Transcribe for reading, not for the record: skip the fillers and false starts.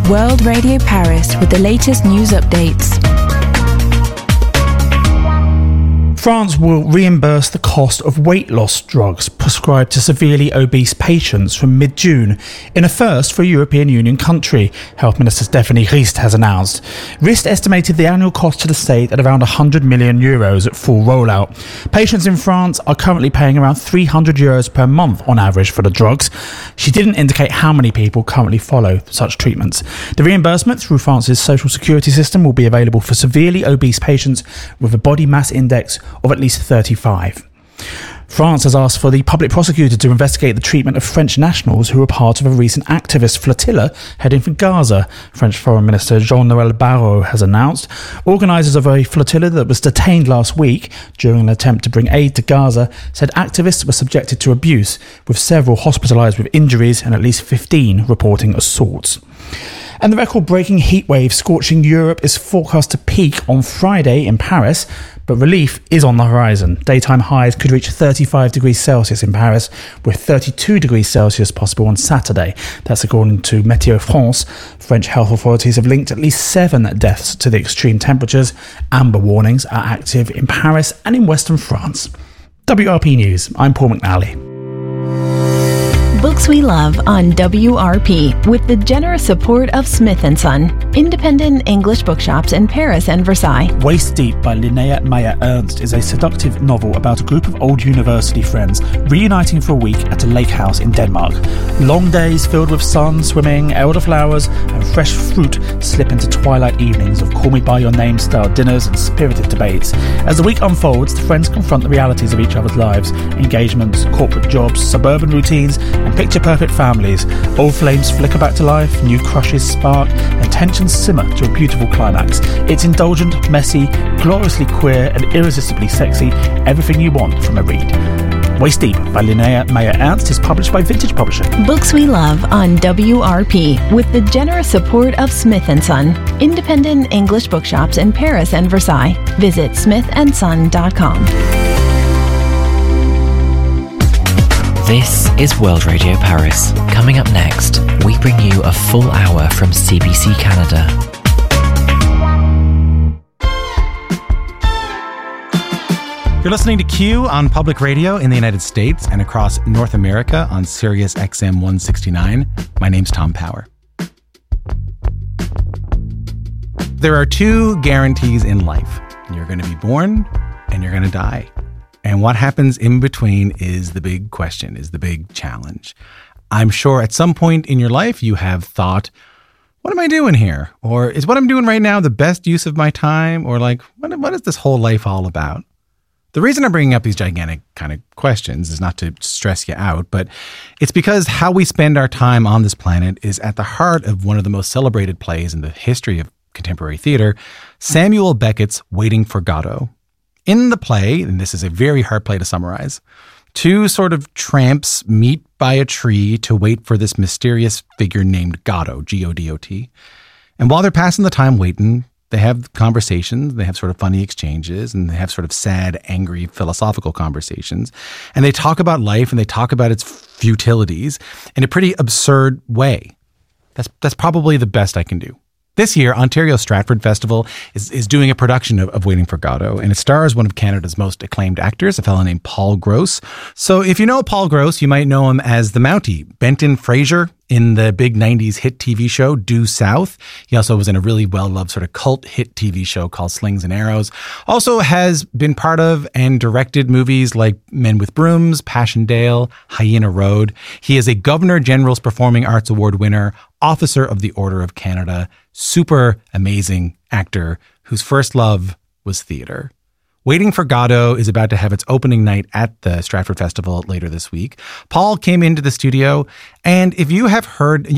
World Radio Paris with the latest news updates. France will reimburse the cost of weight loss drugs prescribed to severely obese patients from mid-June, in a first for a European Union country, Health Minister Stephanie Rist has announced. Rist estimated the annual cost to the state at around €100 million at full rollout. Patients in France are currently paying around €300 per month on average for the drugs. She didn't indicate how many people currently follow such treatments. The reimbursement through France's social security system will be available for severely obese patients with a body mass index of at least 35. France has asked for the public prosecutor to investigate the treatment of French nationals who were part of a recent activist flotilla heading for Gaza. French Foreign Minister Jean-Noël Barrot has announced. Organisers of a flotilla that was detained last week during an attempt to bring aid to Gaza said activists were subjected to abuse, with several hospitalised with injuries and at least 15 reporting assaults. And the record-breaking heatwave scorching Europe is forecast to peak on Friday in Paris, but relief is on the horizon. Daytime highs could reach 35 degrees Celsius in Paris, with 32 degrees Celsius possible on Saturday. That's according to Météo France. French health authorities have linked at least 7 deaths to the extreme temperatures. Amber warnings are active in Paris and in western France. WRP News, I'm Paul McNally. Books we love on WRP with the generous support of Smith & Son, independent English bookshops in Paris and Versailles. Waist Deep by Linnea Meyer-Ernst is a seductive novel about a group of old university friends reuniting for a week at a lake house in Denmark. Long days filled with sun, swimming, elderflowers and fresh fruit slip into twilight evenings of Call Me By Your Name style dinners and spirited debates. As the week unfolds, the friends confront the realities of each other's lives, engagements, corporate jobs, suburban routines and picture-perfect families. Old flames flicker back to life, new crushes spark, and tensions simmer to a beautiful climax. It's indulgent, messy, gloriously queer, and irresistibly sexy. Everything you want from a read. Waist Deep by Linnea Meyer-Ernst is published by Vintage Publishing. Books we love on WRP with the generous support of Smith & Son, independent English bookshops in Paris and Versailles. Visit smithandson.com. This is World Radio Paris. Coming up next, we bring you a full hour from CBC Canada. You're listening to Q on public radio in the United States and across North America on Sirius XM 169. My name's Tom Power. There are 2 guarantees in life. You're going to be born and you're going to die. And what happens in between is the big question, is the big challenge. I'm sure at some point in your life you have thought, what am I doing here? Or is what I'm doing right now the best use of my time? Or like, what is this whole life all about? The reason I'm bringing up these gigantic kind of questions is not to stress you out, but it's because how we spend our time on this planet is at the heart of one of the most celebrated plays in the history of contemporary theater, Samuel Beckett's Waiting for Godot. In the play, and this is a very hard play to summarize, 2 sort of tramps meet by a tree to wait for this mysterious figure named Godot, G-O-D-O-T. And while they're passing the time waiting, they have conversations, they have sort of funny exchanges, and they have sort of sad, angry, philosophical conversations. And they talk about life and they talk about its futilities in a pretty absurd way. That's probably the best I can do. This year, Ontario Stratford Festival is doing a production of Waiting for Godot, and it stars one of Canada's most acclaimed actors, a fellow named Paul Gross. So if you know Paul Gross, you might know him as the Mountie, Benton Fraser, in the big 90s hit TV show Due South. He also was in a really well-loved sort of cult hit TV show called Slings and Arrows. Also has been part of and directed movies like Men with Brooms, Passchendaele, Hyena Road. He is a Governor General's Performing Arts Award winner, Officer of the Order of Canada, super amazing actor whose first love was theater. Waiting for Godot is about to have its opening night at the Stratford Festival later this week. Paul came into the studio, and if you have heard,